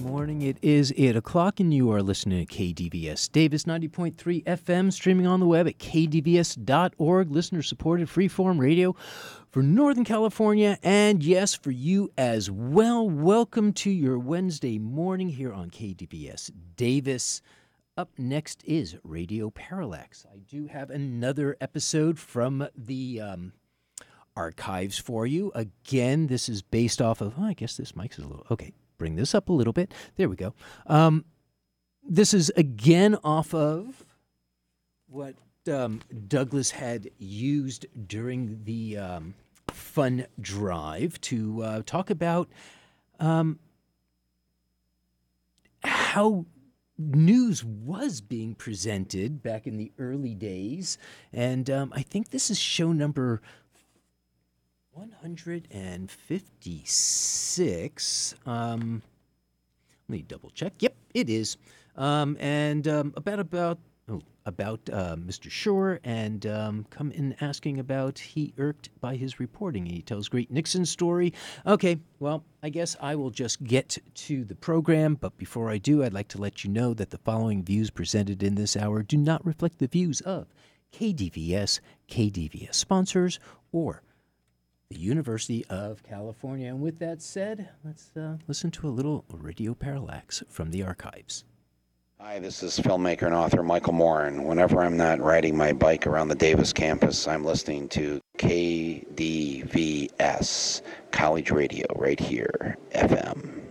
morning. It is 8 o'clock, and you are listening to KDVS Davis 90.3 FM, streaming on the web at kdvs.org, listener-supported freeform radio for Northern California, and yes, for you as well. Welcome to your Wednesday morning here on KDVS Davis. Up next is Radio Parallax. I do have another episode from the archives for you. Again, this is based off of, I guess this mic's a little, okay, bring this up a little bit. There we go. This is again off of what Douglas had used during the fun drive to talk about how news was being presented back in the early days. And I think this is show number 156. Let me double check. Yep, it is. About Mr. Shore and come in asking about he irked by his reporting. He tells great Nixon story. Okay, well, I guess I will just get to the program. But before I do, I'd like to let you know that the following views presented in this hour do not reflect the views of KDVS, KDVS sponsors, or the University of California. And with that said, let's listen to a little Radio Parallax from the archives. Hi, this is filmmaker and author Michael Morin. Whenever I'm not riding my bike around the Davis campus, I'm listening to KDVS, College Radio, right here, FM.